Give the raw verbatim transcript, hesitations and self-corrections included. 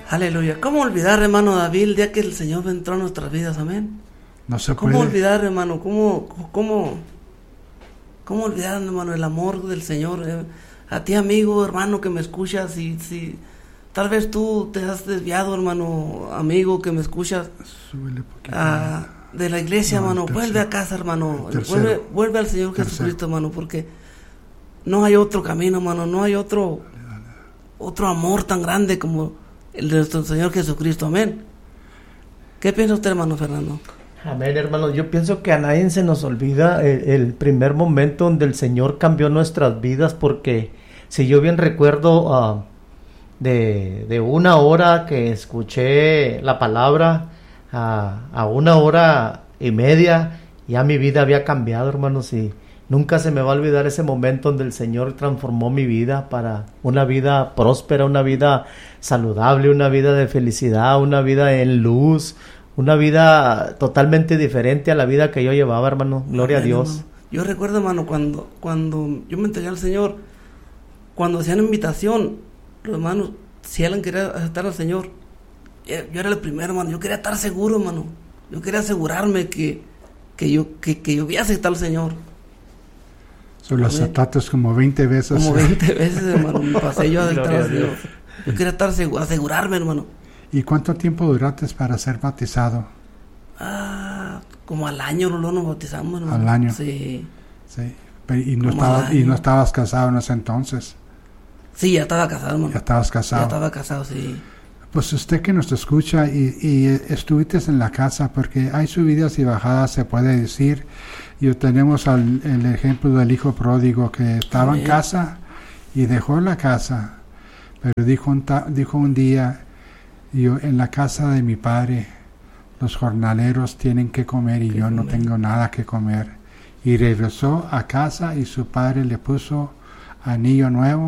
Aleluya. ¿Cómo olvidar, hermano David, el día que el Señor entró a nuestras vidas? Amén. No se ¿Cómo puede. olvidar, hermano? ¿Cómo, cómo, cómo olvidar, hermano, el amor del Señor? Eh, a ti, amigo, hermano, que me escuchas, si, si tal vez tú te has desviado, hermano, amigo, que me escuchas, Súbele poquito. ah, de la iglesia, No, el hermano, tercero. vuelve a casa, hermano, El tercero. vuelve, vuelve al Señor Tercero. Jesucristo, hermano, porque no hay otro camino, hermano, no hay otro, otro amor tan grande como el de nuestro Señor Jesucristo, amén. ¿Qué piensa usted, hermano Fernando? Amén, hermano. Yo pienso que a nadie se nos olvida el, el primer momento donde el Señor cambió nuestras vidas, porque si yo bien recuerdo uh, de, de una hora que escuché la palabra a, a una hora y media, ya mi vida había cambiado, hermanos, y nunca se me va a olvidar ese momento donde el Señor transformó mi vida para una vida próspera, una vida saludable, una vida de felicidad, una vida en luz, una vida totalmente diferente a la vida que yo llevaba, hermano. Gloria Amén, a Dios. hermano. Yo recuerdo, hermano, cuando, cuando yo me entregué al Señor, cuando hacían invitación, los hermanos, si alguien quería aceptar al Señor, yo era el primero, hermano. Yo quería estar seguro, hermano. Yo quería asegurarme que, que yo que, que yo iba a aceptar al Señor. Son los atatos como veinte veces. Como veinte veces, hermano, me pasé yo a aceptar Gloria al a Dios. Señor. Yo quería estar seguro, asegurarme, hermano. ¿Y cuánto tiempo duraste para ser bautizado? Ah, como al año no nos bautizamos, hermano. Al año. Sí. Sí. Pero, y, no Como estabas, al y año. no estabas casado en ese entonces. Sí, ya estaba casado, hermano. Ya estabas casado. Ya estaba casado, sí. Pues usted que nos escucha y, y estuviste en la casa, porque hay subidas y bajadas, se puede decir. Y tenemos al, el ejemplo del hijo pródigo que estaba Amén. en casa y dejó la casa, pero dijo un, ta, dijo un día, yo en la casa de mi padre los jornaleros tienen que comer y yo comer. no tengo nada que comer. Y regresó a casa y su padre le puso anillo nuevo